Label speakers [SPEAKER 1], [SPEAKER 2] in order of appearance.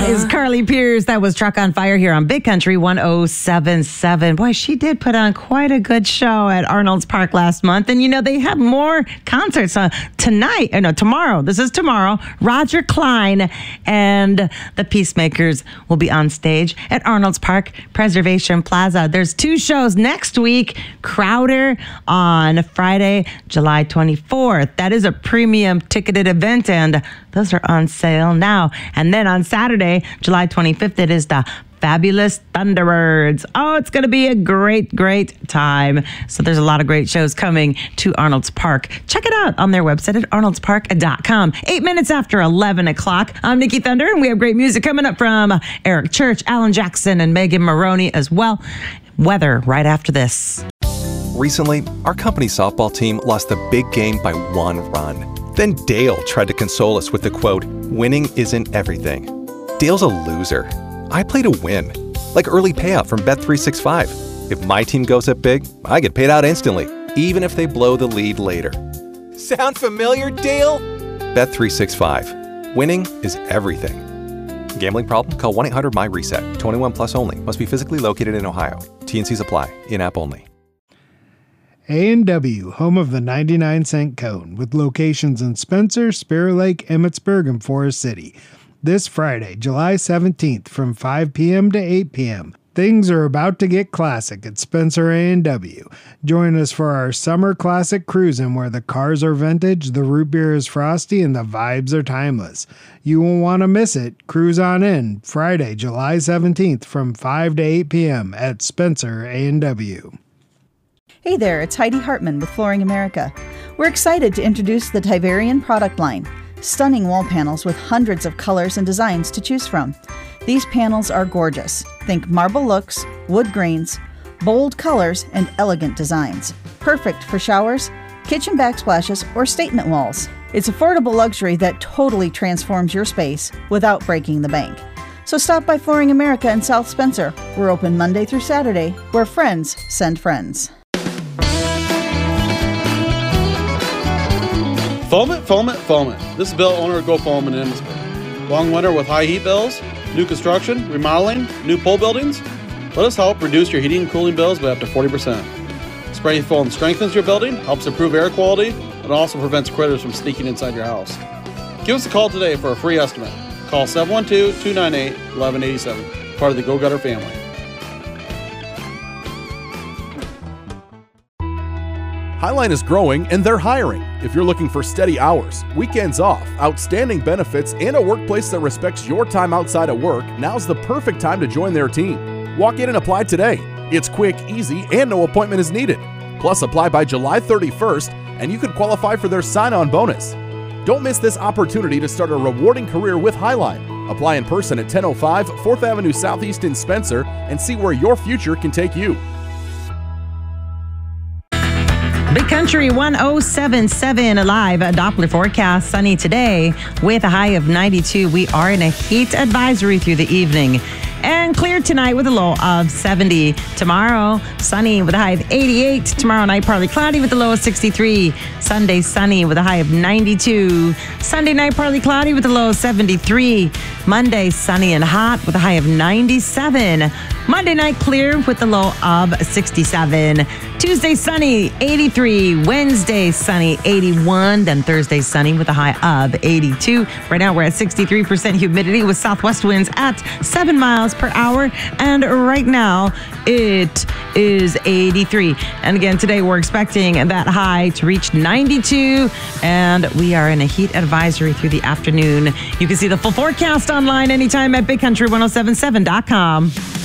[SPEAKER 1] That is Carly Pierce. That was Truck on Fire here on Big Country 107.7. Boy, she did put on quite a good show at Arnold's Park last month. And, they have more concerts tomorrow. This is tomorrow. Roger Klein and the Peacemakers will be on stage at Arnold's Park Preservation Plaza. There's 2 shows next week. Crowder on Friday, July 24th. That is a premium ticketed event, and those are on sale now. And then on Saturday, July 25th, it is the Fabulous Thunderbirds. Oh, it's going to be a great, great time. So there's a lot of great shows coming to Arnold's Park. Check it out on their website at arnoldspark.com. 8 minutes after 11 o'clock. I'm Nikki Thunder, and we have great music coming up from Eric Church, Alan Jackson, and Megan Maroney as well. Weather right after this.
[SPEAKER 2] Recently, our company softball team lost the big game by 1 run. Then Dale tried to console us with the quote, "Winning isn't everything." Dale's a loser. I play to win, like early payout from Bet365. If my team goes up big, I get paid out instantly, even if they blow the lead later. Sound familiar, Dale? Bet365. Winning is everything. Gambling problem? Call 1-800-MY-RESET. 21 plus only. Must be physically located in Ohio. T&Cs apply. In-app only.
[SPEAKER 3] A&W, home of the 99-cent cone, with locations in Spencer, Spirit Lake, Emmitsburg, and Forest City. This Friday, July 17th, from 5 p.m. to 8 p.m. Things are about to get classic at Spencer A&W. Join us for our Summer Classic Cruisin', where the cars are vintage, the root beer is frosty, and the vibes are timeless. You won't want to miss it. Cruise on in, Friday, July 17th, from 5 to 8 p.m. at Spencer A&W.
[SPEAKER 4] Hey there, it's Heidi Hartman with Flooring America. We're excited to introduce the Tiverian product line. Stunning wall panels with hundreds of colors and designs to choose from. These panels are gorgeous. Think marble looks, wood grains, bold colors, and elegant designs. Perfect for showers, kitchen backsplashes, or statement walls. It's affordable luxury that totally transforms your space without breaking the bank. So stop by Flooring America in South Spencer. We're open Monday through Saturday, where friends send friends.
[SPEAKER 5] Foam it. This is Bill, owner of Go Foam in Emmitsburg. Long winter with high heat bills, new construction, remodeling, new pole buildings? Let us help reduce your heating and cooling bills by up to 40%. Spray foam strengthens your building, helps improve air quality, and also prevents critters from sneaking inside your house. Give us a call today for a free estimate. Call 712-298-1187, part of the Go Gutter family.
[SPEAKER 6] Highline is growing and they're hiring. If you're looking for steady hours, weekends off, outstanding benefits, and a workplace that respects your time outside of work, now's the perfect time to join their team. Walk in and apply today. It's quick, easy, and no appointment is needed. Plus, apply by July 31st, and you could qualify for their sign-on bonus. Don't miss this opportunity to start a rewarding career with Highline. Apply in person at 1005 4th Avenue Southeast in Spencer and see where your future can take you.
[SPEAKER 1] Big Country 107.7 live, a Doppler forecast. Sunny today with a high of 92. We are in a heat advisory through the evening. And clear tonight with a low of 70. Tomorrow, sunny with a high of 88. Tomorrow night, partly cloudy with a low of 63. Sunday, sunny with a high of 92. Sunday night, partly cloudy with a low of 73. Monday, sunny and hot with a high of 97. Monday night, clear with a low of 67. Tuesday, sunny, 83. Wednesday, sunny, 81. Then Thursday, sunny with a high of 82. Right now, we're at 63% humidity with southwest winds at 7 miles per hour. And right now, it is 83. And again, today, we're expecting that high to reach 92. And we are in a heat advisory through the afternoon. You can see the full forecast online anytime at BigCountry1077.com.